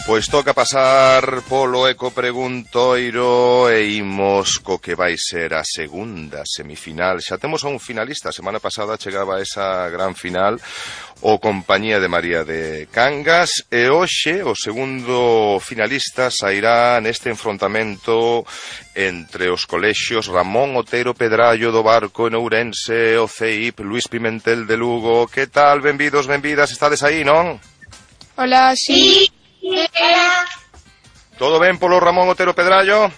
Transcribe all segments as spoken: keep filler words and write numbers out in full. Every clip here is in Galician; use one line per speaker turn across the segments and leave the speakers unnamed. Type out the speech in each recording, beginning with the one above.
Pois toca pasar polo ecopreguntoiro e imos co que vai ser a segunda semifinal. Xa temos a un finalista, a semana pasada chegaba esa gran final o Compañía de María de Cangas e hoxe o segundo finalista sairá neste enfrontamento entre os colexios Ramón Otero Pedrallo do Barco en Ourense, o C I P Luís Pimentel de Lugo. Que tal? Benvidos, benvidas, estades aí, non?
Hola, sí.
Todo ben polo Ramón Otero Pedrallo?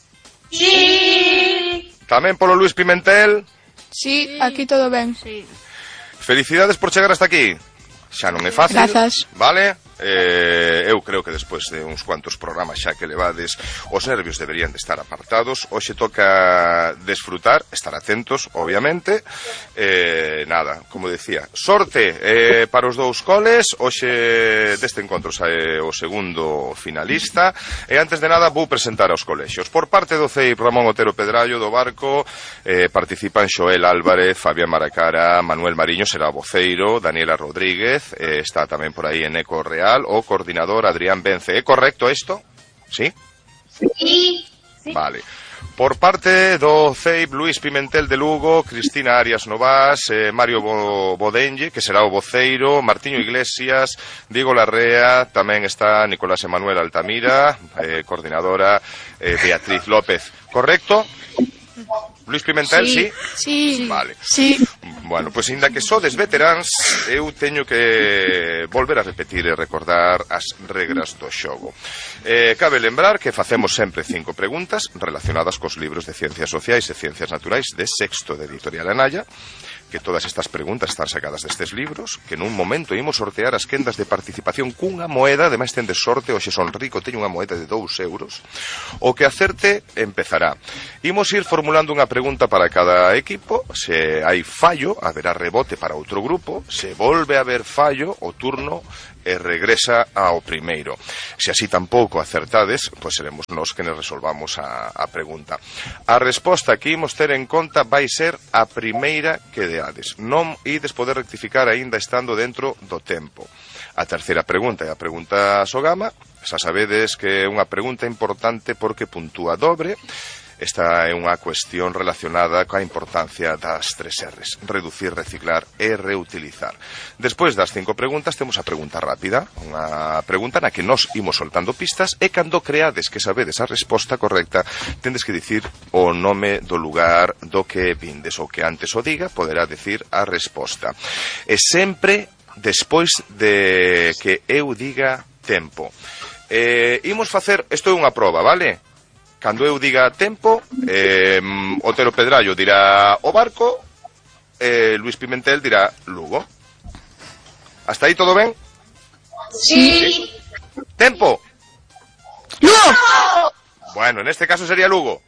Sí.
Tamén polo Luís Pimentel?
Sí, aquí todo ben.
Sí.
Felicidades por chegar hasta aquí. Xa non é fácil.
Grazas.
Vale? Eh, eu creo que despois de uns cuantos programas xa que levades, os nervios deberían de estar apartados. Hoxe toca desfrutar, estar atentos, obviamente. Eh, nada, como decía, sorte eh, para os dous coles. Hoxe deste encontro sae o segundo finalista. E antes de nada vou presentar aos colexios. Por parte do C I P Ramón Otero Pedrallo do Barco eh, participan Xoel Álvarez, Fabián Maracara, Manuel Mariño será o voceiro, Daniela Rodríguez, eh, está tamén por aí en Eco Real, o coordinador Adrián Vence. ¿É correcto isto? ¿Sí?
Sí.
Vale. Por parte do C I P Luís Pimentel de Lugo, Cristina Arias Novás, eh, Mario Bo Bodenlle, que será o voceiro, Martiño Iglesias, Diego Larrea, tamén está Nicolás Emanuel Altamira, eh, coordinadora eh, Beatriz López. ¿Correcto? Luís Pimentel, sí?
Sí. Sí.
Vale.
Sí.
Bueno, pois, inda que sodes veteráns, eu teño que volver a repetir e recordar as regras do xogo. Eh, cabe lembrar que facemos sempre cinco preguntas relacionadas cos libros de Ciencias Sociais e Ciencias Naturais de sexto de Editorial Anaya, que todas estas preguntas están sacadas destes libros, que nun momento imos sortear as quendas de participación cunha moeda, ademais ten de sorte, hoxe son rico, teño unha moeda de dous euros. O que acerte empezará. Imos ir formulando unha pregunta para cada equipo, se hai fallo, haberá rebote para outro grupo, se volve a haber fallo, o turno e regresa ao primeiro. Se así tampouco acertades, pois seremos nós que nos resolvamos a, a pregunta. A resposta que imos ter en conta vai ser a primeira que deades. Non ides poder rectificar aínda estando dentro do tempo. A terceira pregunta é a pregunta Sogama. Xa sabedes que é unha pregunta importante porque puntúa dobre. Esta é unha cuestión relacionada coa importancia das tres R's: reducir, reciclar e reutilizar. Despois das cinco preguntas temos a pregunta rápida, unha pregunta na que nos imos soltando pistas e cando creades que sabedes a resposta correcta tendes que dicir o nome do lugar do que vindes, ou que antes o diga poderá dicir a resposta. E sempre despois de que eu diga tempo. Eh, imos facer, isto é unha proba, vale? Cando eu diga tempo, eh, Otero Pedrallo dirá o Barco, eh, Luís Pimentel dirá Lugo. Hasta aí todo ben?
Sí.
¿Sí? Tempo.
Lugo.
Bueno, en este caso sería Lugo.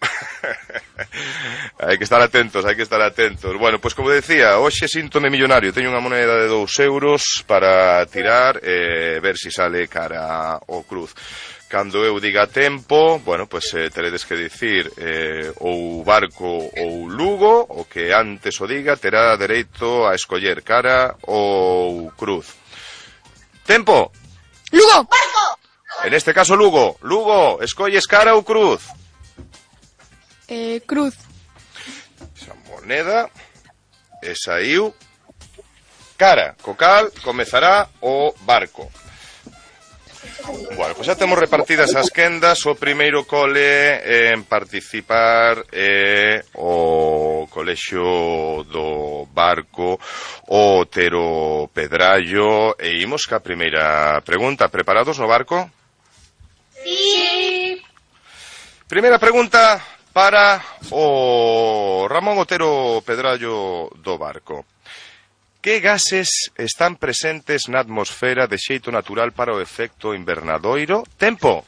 Hai que estar atentos, hai que estar atentos. Bueno, pois pues como decía, hoxe síntome millonario. Teño unha moneda de dous euros para tirar e eh, ver si sale cara ao cruz. Cando eu diga tempo, bueno, pois pues, eh, teredes que dicir eh, ou Barco ou Lugo, o que antes o diga terá dereito a escoller cara ou cruz. Tempo.
Lugo. Barco.
En este caso Lugo. Lugo, escolles cara ou cruz?
Eh, cruz.
Esa moneda e saiu cara. Co cal comezará o Barco. Bueno, pois xa temos repartidas as quendas. O primeiro cole en participar é o colexio do Barco, o Otero Pedrallo. E imos ca primeira pregunta. Preparados no Barco?
Sí.
Primeira pregunta para o Ramón Otero Pedrallo do Barco. Que gases están presentes na atmosfera de xeito natural para o efecto invernadoiro? Tempo.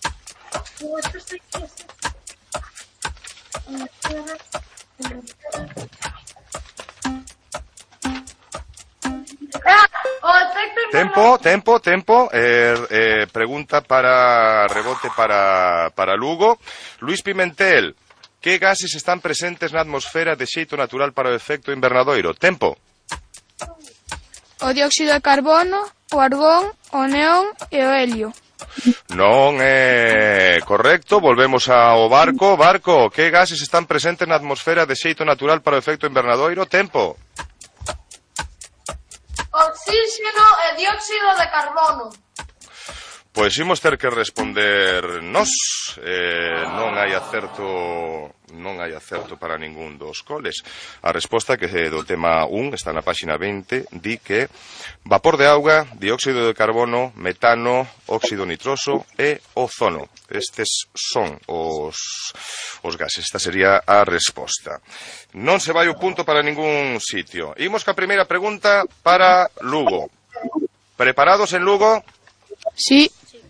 Tempo, tempo, tempo. Eh, eh, pregunta para rebote para, para Lugo. Luís Pimentel, que gases están presentes na atmosfera de xeito natural para o efecto invernadoiro? Tempo.
O dióxido de carbono, o argón, o neón e o helio.
Non é correcto. Volvemos ao barco. Barco, que gases están presentes na atmosfera de xeito natural para o efecto invernadoiro? Tempo.
Oxígeno e dióxido de carbono.
Pois imos ter que responder nós. Eh, non hai acerto, non hai acerto para ningún dos coles. A resposta que do tema un está na páxina veinte, di que vapor de auga, dióxido de carbono, metano, óxido nitroso e ozono. Estes son os, os gases. Esta sería a resposta. Non se vai o punto para ningún sitio. Imos ca primeira pregunta para Lugo. Preparados en Lugo?
Sí.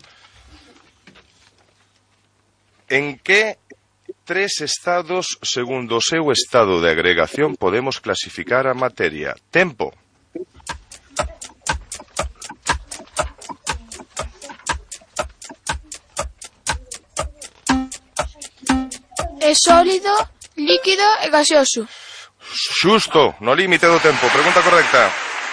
En que tres estados, segundo o seu estado de agregación, podemos clasificar a materia? Tempo.
É sólido, líquido e gaseoso.
Xusto, no límite do tempo. Pregunta correcta.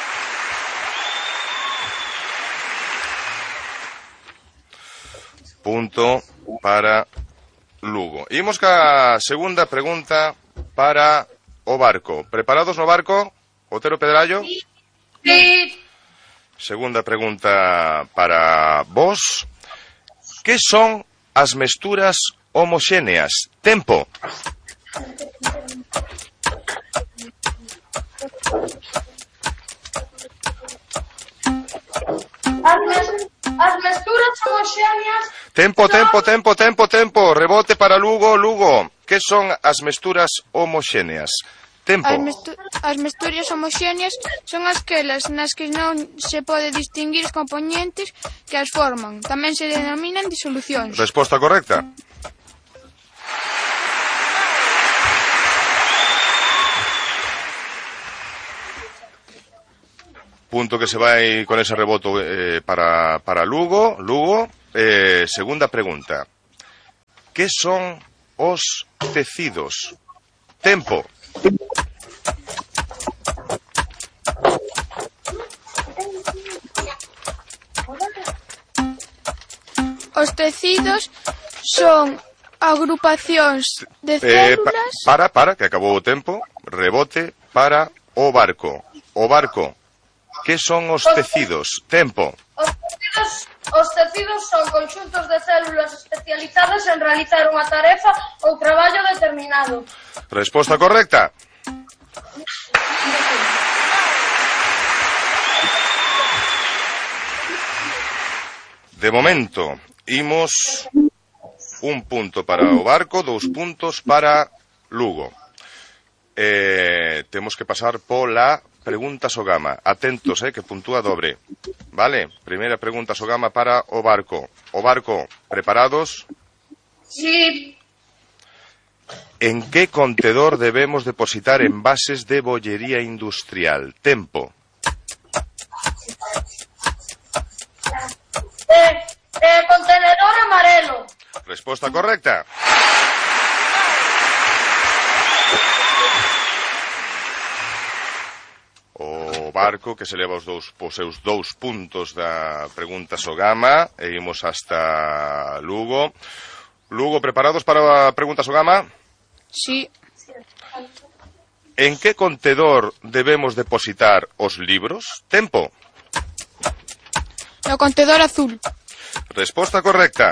Punto para Lugo. Imos ca segunda pregunta para o barco. Preparados no barco? Otero Pedrallo?
Sí.
Segunda pregunta para vos. Que son as mesturas homoxéneas? Tempo.
As, mes as mesturas homoxéneas...
Tempo, tempo, tempo, tempo, tempo. Rebote para Lugo, Lugo. Que son as mesturas homoxéneas? Tempo.
As, mestu as mesturas homoxéneas son asquelas nas que non se pode distinguir os componentes que as forman. Tamén se denominan disolucións.
Resposta correcta. Punto que se vai con ese reboto eh, para, para Lugo. Lugo, eh, segunda pregunta. Que son os tecidos? Tempo.
Os tecidos son agrupacións de
Eh, pa
células...
para, para, que acabou o tempo. Rebote para o barco. O barco. Que son os tecidos? Tempo.
Os tecidos, os tecidos son conxuntos de células especializadas en realizar unha tarefa ou traballo determinado.
Resposta correcta. De momento, imos un punto para o barco, dous puntos para Lugo. Eh, temos que pasar pola pregunta Sogama. Atentos, eh, que puntúa dobre. Vale? Primeira pregunta Sogama para o barco. O barco, preparados?
Sí.
En que contedor debemos depositar envases de bollería industrial? Tempo.
Eh, eh, contenedor amarelo.
Resposta correcta. O barco que se leva os dous os seus dous puntos da pregunta Sogama e imos hasta Lugo. Lugo, preparados para a pregunta Sogama?
Sí.
En que contedor debemos depositar os libros? Tempo.
No contedor azul.
Resposta correcta.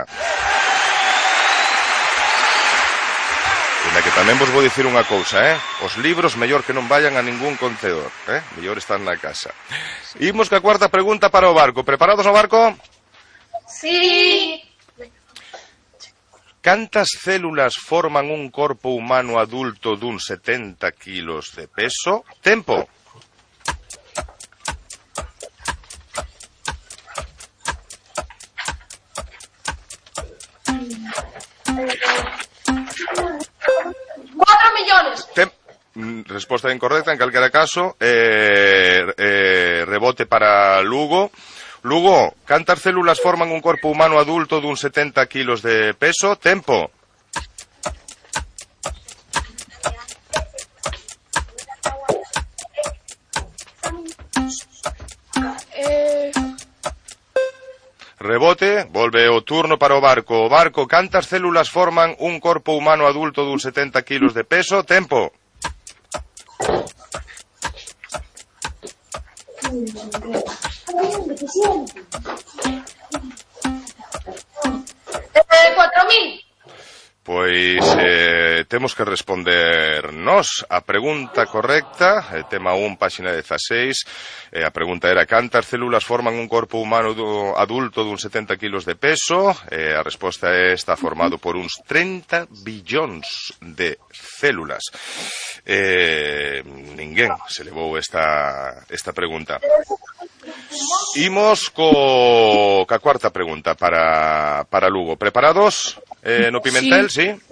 Na que tamén vos vou dicir unha cousa, eh? Os libros mellor que non vayan a ningún contedor, eh? Mellor están na casa. Imos ca cuarta pregunta para o barco. Preparados no barco?
Sí.
Cantas células forman un corpo humano adulto dun setenta kilos de peso? Tempo.
Cuatro millones.
Tem Resposta incorrecta en calquera caso. eh, eh, Rebote para Lugo. Lugo, cantas células forman un corpo humano adulto dun setenta kilos de peso? Tempo.
Eh,
Rebote, volve o turno para o Barco. O Barco, cantas células forman un corpo humano adulto dun setenta kilos de peso? Tempo.
Eh, cuatro mil.
Pois eh, temos que responder nós a pregunta correcta, eh, tema un, páxina dezaseis, eh, a pregunta era cantas células forman un corpo humano do, adulto dun setenta kilos de peso, eh, a resposta é está formado por uns trinta billóns de células. Eh, ninguén se levou esta, esta pregunta. Imos co, ca cuarta pregunta para, para Lugo. Preparados? Eh, no Pimentel, sí. sí?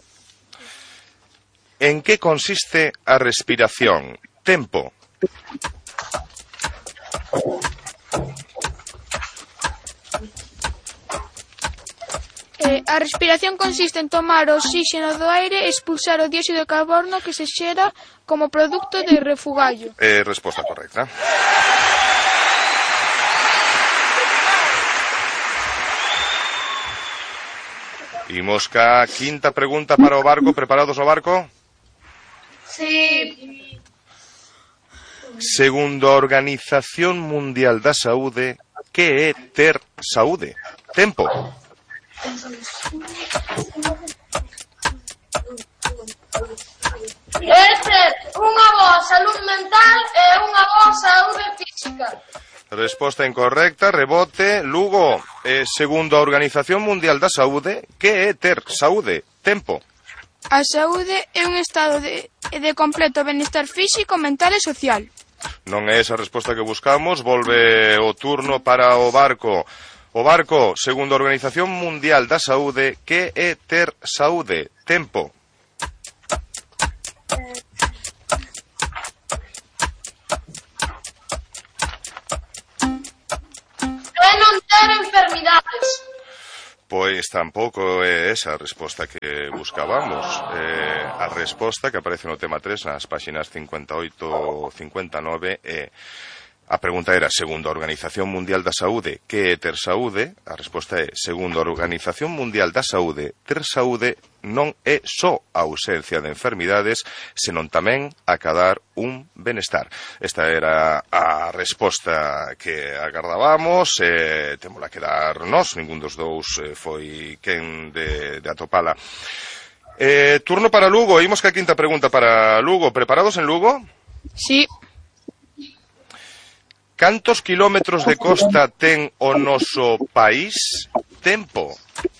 En que consiste a respiración? Tempo.
Eh, a respiración consiste en tomar o oxígeno do aire e expulsar o dióxido de carbono que se xera como produto de refugallo.
Eh, resposta correcta. Imos ca quinta pregunta para o Barco. Preparados o Barco?
Sí.
Segundo a Organización Mundial da Saúde, que é ter saúde? Tempo.
É ter unha boa saúde mental e unha boa saúde física.
Resposta incorrecta, rebote. Lugo, eh, segundo a Organización Mundial da Saúde, que é ter saúde? Tempo.
A saúde é un estado de, de completo benestar físico, mental e social.
Non é esa resposta que buscamos, volve o turno para o Barco. O Barco, segundo a Organización Mundial da Saúde, que é ter saúde? Tempo.
É non ter enfermidades.
Pois tampouco é esa a resposta que buscábamos. Eh, a resposta que aparece no tema tres nas páxinas cincuenta e oito e cincuenta e nove é... A pregunta era, segundo a Organización Mundial da Saúde, que é ter saúde? A resposta é, segundo a Organización Mundial da Saúde, ter saúde non é só a ausencia de enfermidades, senón tamén acadar un benestar. Esta era a resposta que agardábamos, eh, témola que dar nós, ningún dos dous eh, foi quen de, de atopala. Eh, turno para Lugo, imos ca quinta pregunta para Lugo. Preparados en Lugo?
Sí.
Cantos kilómetros de costa ten o noso país? Tempo.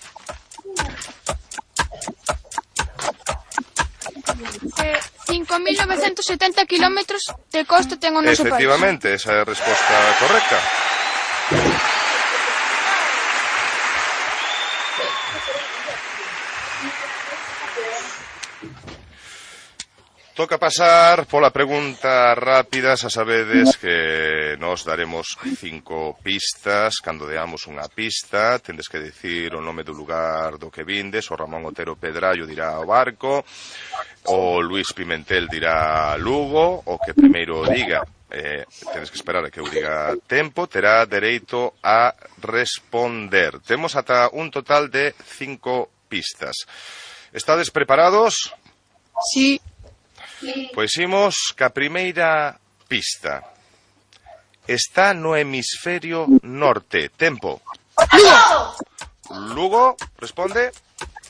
Eh, cinco mil novecentos setenta kilómetros de costa ten o noso país.
Efectivamente, esa é a resposta correcta. Toca pasar pola pregunta rápida, xa sabedes que nos daremos cinco pistas, cando deamos unha pista, tendes que dicir o nome do lugar do que vindes, o Ramón Otero Pedrallo dirá o Barco, o Luís Pimentel dirá Lugo, o que primeiro diga, eh, tendes que esperar a que eu diga tempo, terá dereito a responder. Temos ata un total de cinco pistas. Estades preparados?
Sí.
Pois imos ca primeira pista. Está no hemisferio norte. Tempo.
Lugo.
Lugo, responde.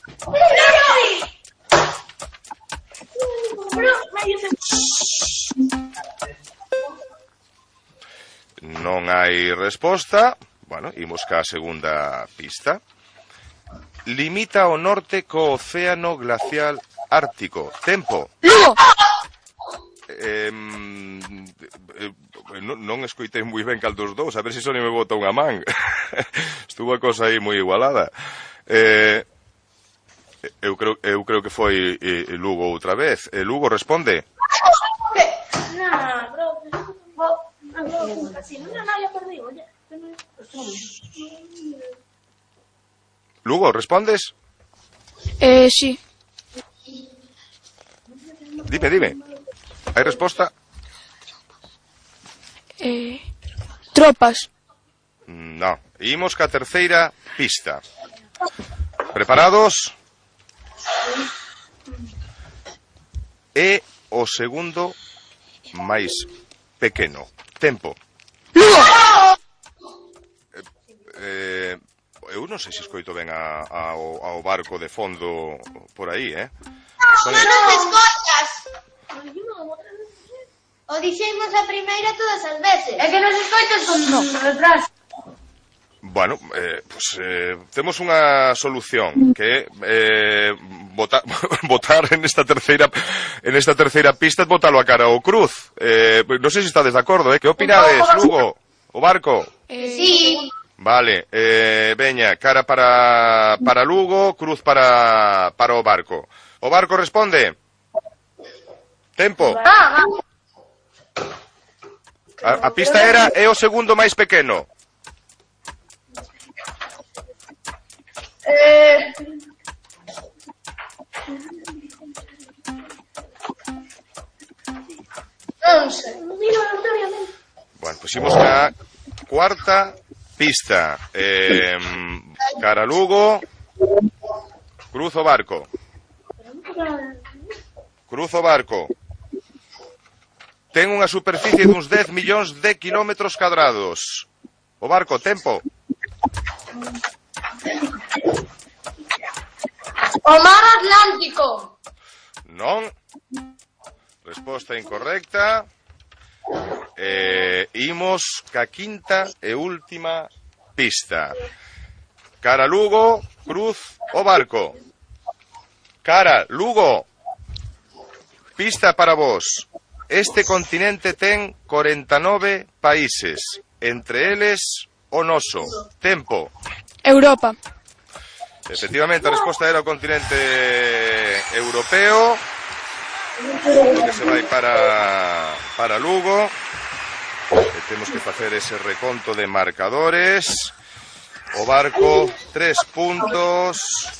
Non hai resposta. Bueno, imos ca segunda pista. Limita ao norte co océano glacial ártico. Tempo.
Lugo.
Eh, eh, non, non escoitei moi ben cal dos dous, a ver se Sony me bota unha man. Estuvo a cosa aí moi igualada. Eh, eu creo eu creo que foi eh, Lugo outra vez. Eh, Lugo responde. Lugo, respondes?
Eh, sí.
Dime, dime. Hai resposta?
Eh, tropas.
No. Imos ca terceira pista. Preparados? É o segundo máis pequeno. Tempo. Eh, eu non sei se escoito ben a, a, ao, ao barco de fondo por aí, eh?
Non nos escoitas. O dixemos a primeira todas as veces.
É que nos escoitas con retraso.
Bueno, eh, pues, eh, temos unha solución que é eh, botar, botar en esta terceira en esta terceira pista botalo a cara ao Cruz. Eh, non sei se estades de acordo, eh? Que opinades, Lugo? O barco?
Eh,
Sí.
Vale, eh, veña, cara para, para Lugo, Cruz para, para o barco. O barco responde. Tempo.
Ah,
A, a pista era é o segundo máis pequeno.
Eh... Non sei.
Bueno, pusimos na cuarta pista. Eh, cara Lugo, Cruz o barco. Cruz o barco. Ten unha superficie duns dez millóns de kilómetros cadrados. O barco, tempo.
O mar Atlántico.
Non. Resposta incorrecta. Eh, imos ca quinta e última pista. Cara Lugo, Cruz o barco. Cara Lugo. Pista para vos. Este continente ten corenta e nove países, entre eles o noso. Tempo.
Europa.
Efectivamente, a resposta era o continente europeo. Que se vai para, para Lugo. E temos que facer ese reconto de marcadores. O barco, tres puntos.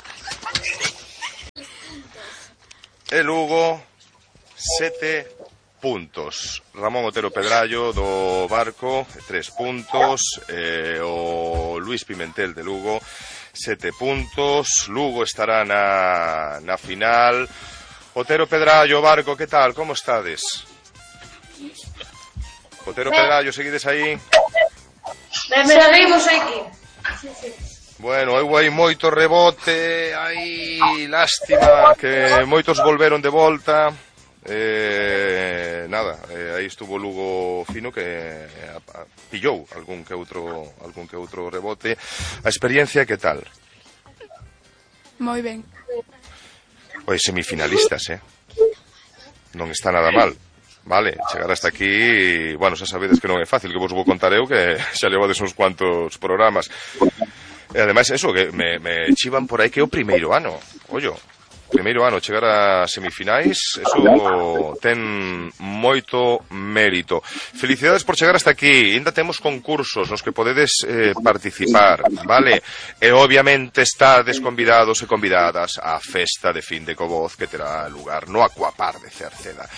E Lugo, sete puntos. Ramón Otero Pedrallo do barco, tres puntos. E o Luis Pimentel de Lugo, sete puntos. Lugo estará na, na final. Otero Pedrallo, barco, que tal? Como estades? Otero Pedrallo, seguides aí?
Seguimos aquí.
Bueno, eu hai moito rebote, hai lástima que moitos volveron de volta. Eh, nada, eh, aí estuvo Lugo fino que eh, pillou algún que outro algún que outro rebote. A experiencia que tal?
Moi ben.
Pois semifinalistas, eh. Non está nada mal. Vale, chegar hasta aquí, bueno, xa sabedes que non é fácil, que vos vou contar eu que xa levades uns cuantos programas. E ademais eso, que me, me chivan por aí que é o primeiro ano. Ollo, primeiro ano, chegar a semifinais, eso ten moito mérito. Felicidades por chegar hasta aquí. Ainda temos concursos nos que podedes eh, participar, vale? E obviamente estades convidados e convidadas á festa de fin de Covoz que terá lugar no Aquapar de Cerceda.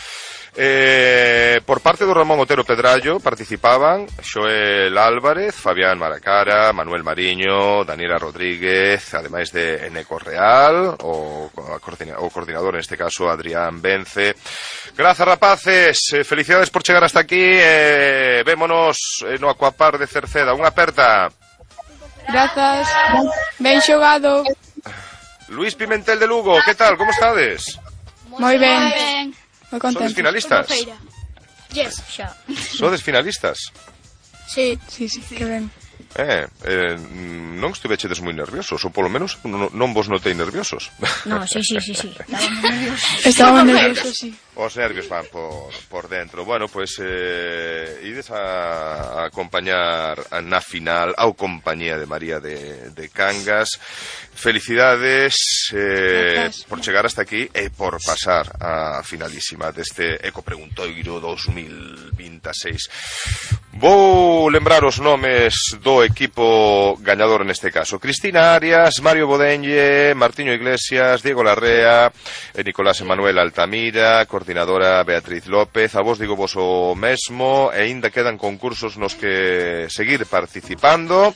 Eh, por parte do Ramón Otero Pedrallo participaban Xoel Álvarez, Fabián Maracara, Manuel Mariño, Daniela Rodríguez, ademais de Eneco Real, o, o coordinador neste caso Adrián Vence. Grazas, rapaces, eh, felicidades por chegar hasta aquí. eh, Vémonos no Aquapar de Cerceda. Unha aperta.
Grazas. Ben xogado.
Luis Pimentel de Lugo, que tal? Como estades?
Moi ben. Moi contento.
Sodes finalistas?
Yes, xa.
Sodes finalistas?
Sí, sí, sí, que ben.
Eh, eh, non estuvechedes moi nerviosos, ou polo menos non, non vos notei nerviosos.
No, sí, sí, sí, sí. Estábamos nerviosos.
Estábamos nerviosos, sí.
Os nervios van por, por dentro. Bueno, pues eh, ides a, a acompañar a, na final ao compañía de María de, de Cangas. Felicidades eh, por chegar hasta aquí e por pasar a finalísima deste Ecopreguntoiro dos mil vinte e seis. Vou lembrar os nomes do equipo gañador neste caso. Cristina Arias, Mario Bodenlle, Martiño Iglesias, Diego Larrea, e Nicolás Emanuel Altamira, coordinadora Beatriz López. A vos digo vos o mesmo, e aínda quedan concursos nos que seguir participando.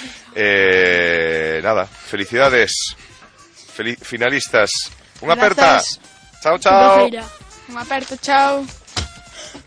Eh, nada, felicidades, Fel finalistas. Unha aperta. Chao, chao.
Unha aperta, chao.